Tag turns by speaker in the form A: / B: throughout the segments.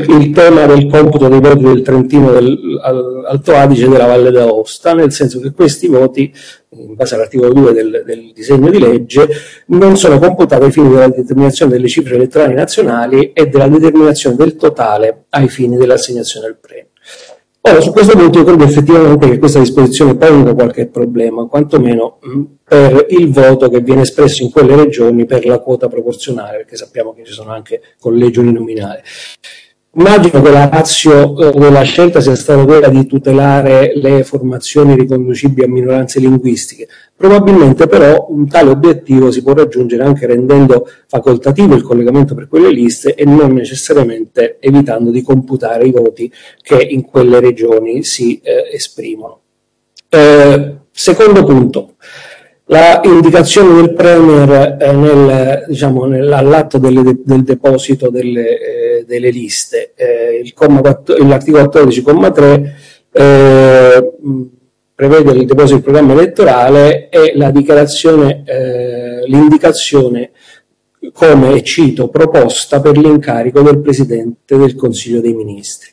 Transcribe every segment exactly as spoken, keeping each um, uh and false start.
A: il tema del computo dei voti del Trentino, del Alto Adige e della Valle d'Aosta, nel senso che questi voti, in base all'articolo due del, del disegno di legge, non sono computati ai fini della determinazione delle cifre elettorali nazionali e della determinazione del totale ai fini dell'assegnazione del premio. Ora, su questo punto io credo effettivamente che questa disposizione ponga qualche problema, quantomeno mh, per il voto che viene espresso in quelle regioni per la quota proporzionale, perché sappiamo che ci sono anche collegi uninominali. Immagino che la ratio eh, della scelta sia stata quella di tutelare le formazioni riconducibili a minoranze linguistiche. Probabilmente però un tale obiettivo si può raggiungere anche rendendo facoltativo il collegamento per quelle liste e non necessariamente evitando di computare i voti che in quelle regioni si eh, esprimono. Eh, secondo punto. La indicazione del Premier eh, nel, diciamo, nel, all'atto delle, del deposito delle, eh, delle liste, eh, il comma quattro, l'articolo quattordici comma tre eh, prevede il deposito del programma elettorale e la dichiarazione, eh, l'indicazione come, e cito, proposta per l'incarico del Presidente del Consiglio dei Ministri.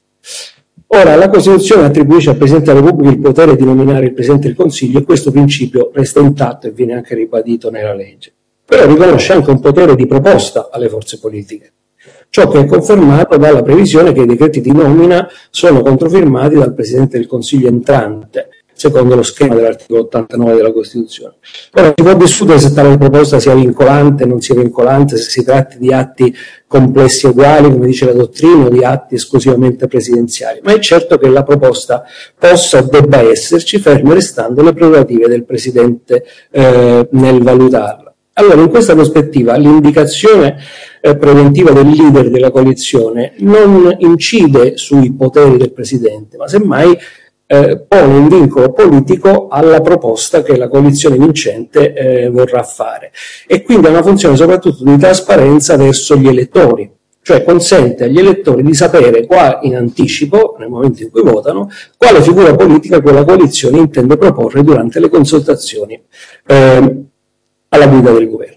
A: Ora, la Costituzione attribuisce al Presidente della Repubblica il potere di nominare il Presidente del Consiglio e questo principio resta intatto e viene anche ribadito nella legge. Però riconosce anche un potere di proposta alle forze politiche, ciò che è confermato dalla previsione che i decreti di nomina sono controfirmati dal Presidente del Consiglio entrante, secondo lo schema dell'articolo ottantanove della Costituzione. Ora, si può discutere se tale proposta sia vincolante, non sia vincolante, se si tratti di atti complessi e uguali, come dice la dottrina, o di atti esclusivamente presidenziali, ma è certo che la proposta possa o debba esserci, ferme restando le prerogative del Presidente eh, nel valutarla. Allora, in questa prospettiva, l'indicazione eh, preventiva del leader della coalizione non incide sui poteri del Presidente, ma semmai Eh, pone un vincolo politico alla proposta che la coalizione vincente eh, vorrà fare e quindi ha una funzione soprattutto di trasparenza verso gli elettori, cioè consente agli elettori di sapere qua in anticipo, nel momento in cui votano, quale figura politica quella coalizione intende proporre durante le consultazioni eh, alla guida del governo.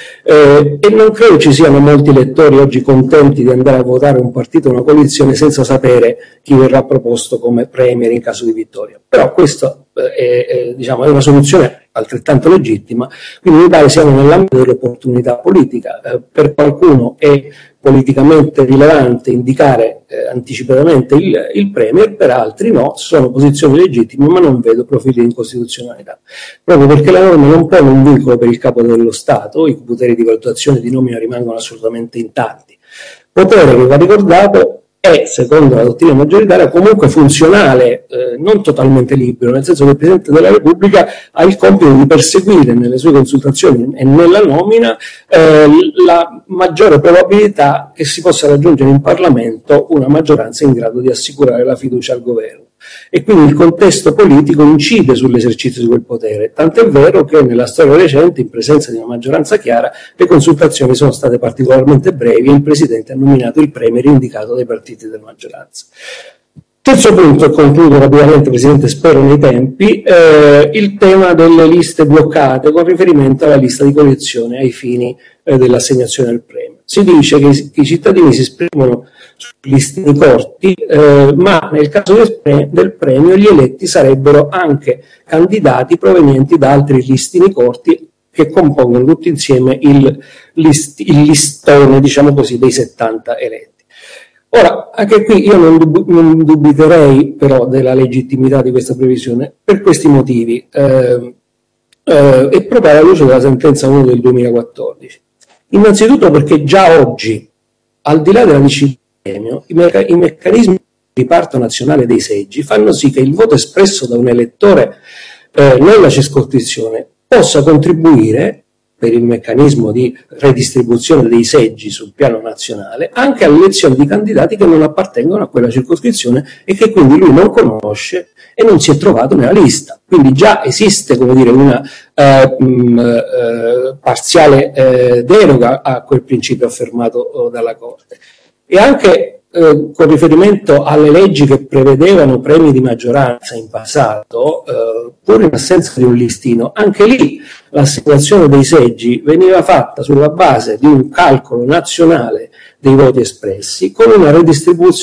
A: Eh, e non credo ci siano molti elettori oggi contenti di andare a votare un partito o una coalizione senza sapere chi verrà proposto come premier in caso di vittoria. Però questa eh, è, è, diciamo, è una soluzione altrettanto legittima, quindi mi pare siamo nell'ambito dell'opportunità politica. Eh, per qualcuno è politicamente rilevante indicare eh, anticipatamente il, il premier, per altri no, sono posizioni legittime, ma non vedo profili di incostituzionalità, proprio perché la norma non pone un vincolo per il capo dello Stato, i poteri di valutazione e di nomina rimangono assolutamente intatti. Potere che va ricordato è, secondo la dottrina maggioritaria, comunque funzionale, eh, non totalmente libero, nel senso che il Presidente della Repubblica ha il compito di perseguire nelle sue consultazioni e nella nomina eh, la maggiore probabilità che si possa raggiungere in Parlamento una maggioranza in grado di assicurare la fiducia al governo. E quindi il contesto politico incide sull'esercizio di quel potere, tant'è vero che nella storia recente, in presenza di una maggioranza chiara, le consultazioni sono state particolarmente brevi e il Presidente ha nominato il premier indicato dai partiti della maggioranza. Terzo punto, e concludo rapidamente, Presidente, spero nei tempi, eh, il tema delle liste bloccate con riferimento alla lista di coalizione ai fini eh, dell'assegnazione del premio. Si dice che i, che i cittadini si esprimono su listini corti, eh, ma nel caso del, pre, del premio gli eletti sarebbero anche candidati provenienti da altri listini corti che compongono tutti insieme il, list, il listone, diciamo così, dei settanta eletti. Ora, anche qui io non, dub- non dubiterei però della legittimità di questa previsione per questi motivi eh, eh, e proprio alla luce della sentenza uno del duemilaquattordici. Innanzitutto perché già oggi, al di là della disciplina del premio, i, meca- i meccanismi di riparto nazionale dei seggi fanno sì che il voto espresso da un elettore eh, nella circoscrizione possa contribuire, per il meccanismo di redistribuzione dei seggi sul piano nazionale, anche all'elezione di candidati che non appartengono a quella circoscrizione e che quindi lui non conosce e non si è trovato nella lista. Quindi già esiste, come dire, una eh, mh, eh, parziale eh, deroga a quel principio affermato dalla Corte. E anche Eh, con riferimento alle leggi che prevedevano premi di maggioranza in passato, eh, pur in assenza di un listino, anche lì l'assegnazione dei seggi veniva fatta sulla base di un calcolo nazionale dei voti espressi con una redistribuzione